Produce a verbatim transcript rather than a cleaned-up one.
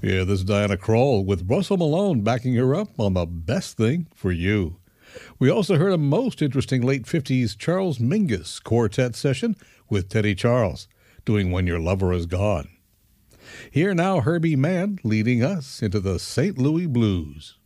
Yeah, this is Diana Krall with Russell Malone backing her up on the best thing for you. We also heard a most interesting late fifties Charles Mingus quartet session with Teddy Charles doing When Your Lover Is Gone. Here now, Herbie Mann leading us into the Saint Louis Blues.